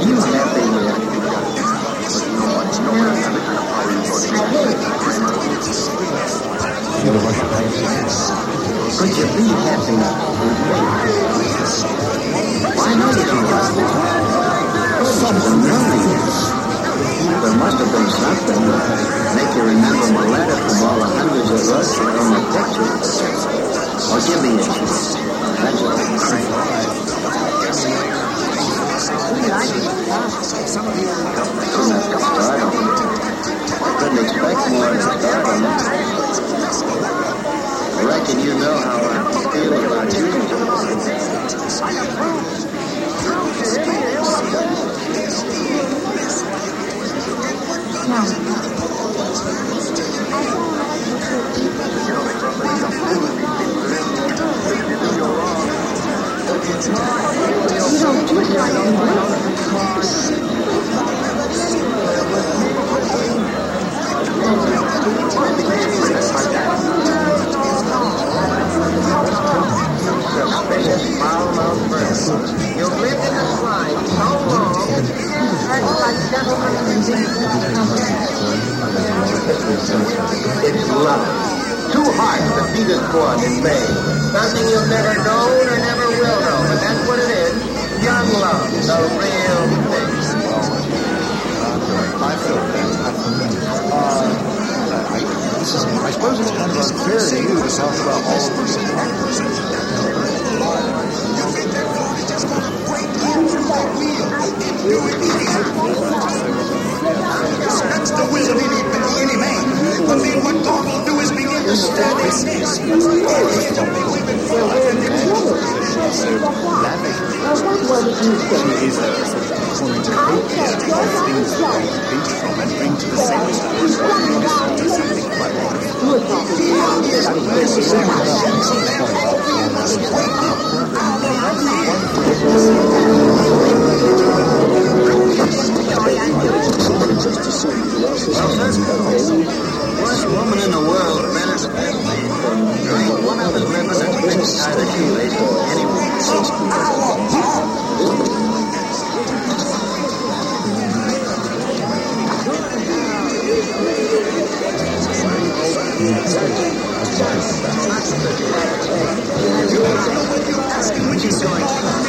you happy here? Could you be happy? Why no, you don't like me? Something wrong. There must have been something to make you remember my letter from all the hundreds of us in the picture. Or give me a kiss. That's all. I couldn't expect more than stardom. I reckon you know how I feel about you. Suspicious foul-mouthed bird. You've lived in the slime so long, that's like gentlemen indeed. It's love. Two hearts that beat as one in May. Something you've never known or never will know, but that's what it is. Young love, the real thing. I feel that. I suppose it's kind of unfair to you to talk about all of this. That's the will of any man. But then what God will do is begin to stand his nest. Worst woman in the world better than that man. There ain't one of his living that couldn't tie the shoelace for anyone. What you doing?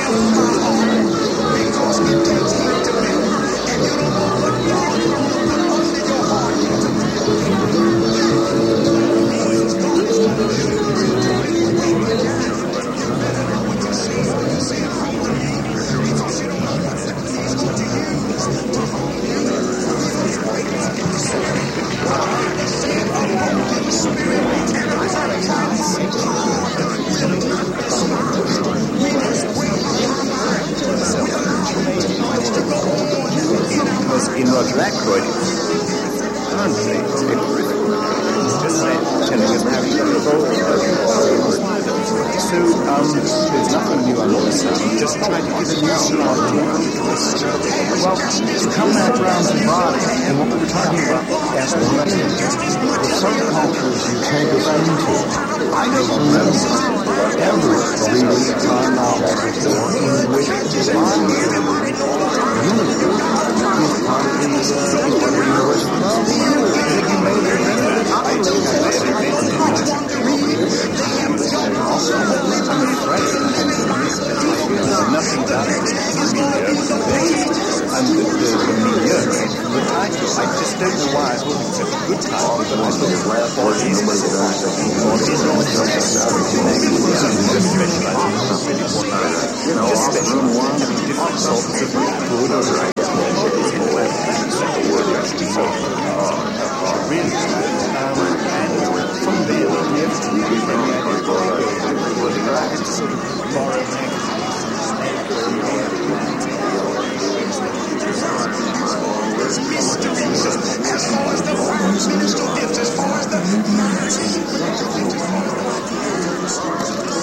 In Roger Ackroyd, currently, just telling us how he got involved. So, there's nothing new under the sun. Just trying to give a new start to twist. Well, to come back around to the body, and what we were talking about as the lesson, the subcultures you take us into, I don't remember ever reading a novel in which the body unity is part of the universal novel. You may have read it. I think I may have read it. Also, I'm afraid there's nothing done with the media and the media, the title. I just don't know why I thought it's such a good title, but I thought what is different sorts of good or right. Really, and from there, we have to sort of borrow as far as the firm's ministerial gifts, as far as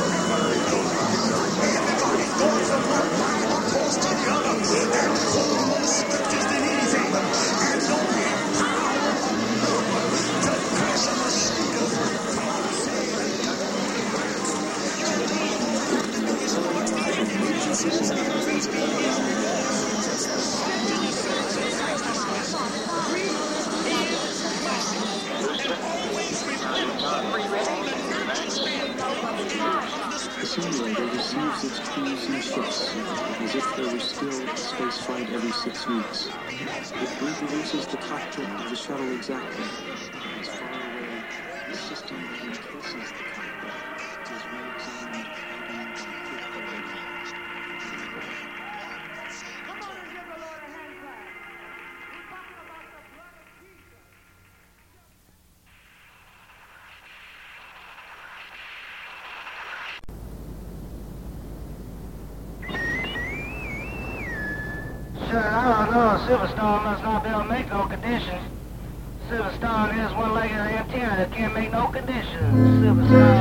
the moves its crews and ships as if there were still a space flight every 6 weeks. It reproduces the cockpit of the shuttle exactly. As far away, the system that encases the cockpit is re-examined item by item. Come on and give the Lord a hand clap. We're talking about the blood of Jesus. Sure, I don't know. Silverstone must not be able to make no conditions. Silverstone is one-legged antenna that can't make no conditions. Silverstone.